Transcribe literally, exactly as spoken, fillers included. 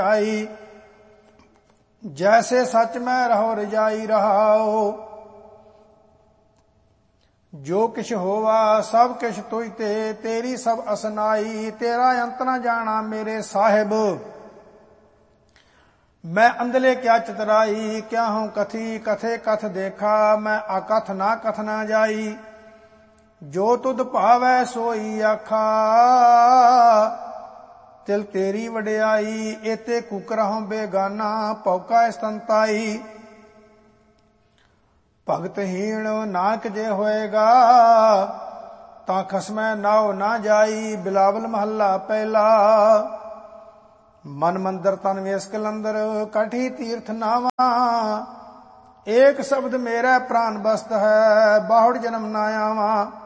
आई। जैसे सच में रहो रजाई रहाओ। जो किछ होवा सब किछ तुझ ते, तेरी सब असनाई। तेरा अंत न जाना मेरे साहिब। मैं अंधले क्या चितराई, क्या हूं कथी कथे कथ देखा। मैं अकथ ना कथ ना जाई। जो तुध भावै सोई आखा। तिल तेरी वडियाई। एते कुकरहूं बेगाना, पौका संताई। भगतहीन नानक जे होएगा, तां खसमै नाव ना जाई। बिलावल महला पहला। मन मंदिर तन वेस कलंदर, कठी तीर्थ नावा। एक शब्द मेरा प्राण बस्त है, बाहुड़ जन्म ना आवा।